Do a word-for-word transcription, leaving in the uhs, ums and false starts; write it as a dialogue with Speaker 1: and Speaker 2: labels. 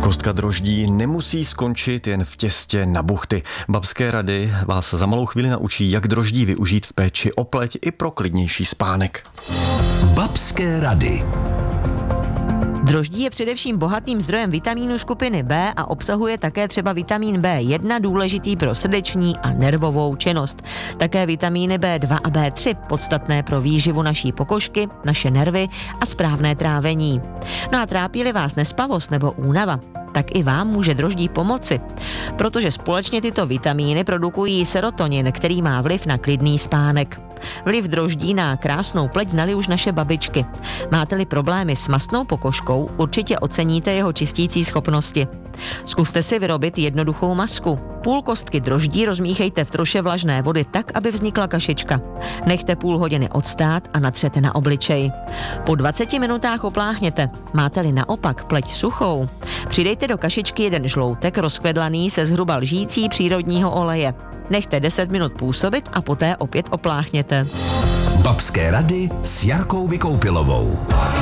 Speaker 1: Kostka droždí nemusí skončit jen v těstě na buchty. Babské rady vás za malou chvíli naučí, jak droždí využít v péči o pleť i pro klidnější spánek.
Speaker 2: Babské rady.
Speaker 3: Droždí je především bohatým zdrojem vitamínu skupiny B a obsahuje také třeba vitamín bé jedna, důležitý pro srdeční a nervovou činnost. Také vitamíny bé dva a bé tři, podstatné pro výživu naší pokožky, naše nervy a správné trávení. No a trápí-li vás nespavost nebo únava, tak i vám může droždí pomoci, protože společně tyto vitamíny produkují serotonin, který má vliv na klidný spánek. Vliv droždí na krásnou pleť znali už naše babičky. Máte-li problémy s mastnou pokožkou, určitě oceníte jeho čistící schopnosti. Zkuste si vyrobit jednoduchou masku. Půl kostky droždí rozmíchejte v troše vlažné vody tak, aby vznikla kašička. Nechte půl hodiny odstát a natřete na obličej. Po dvaceti minutách opláchněte. Máte-li naopak pleť suchou, přidejte do kašičky jeden žloutek rozkvedlaný se zhruba lžící přírodního oleje. Nechte deset minut působit a poté opět opláchněte.
Speaker 2: Babské rady s Jarkou Vykoupilovou.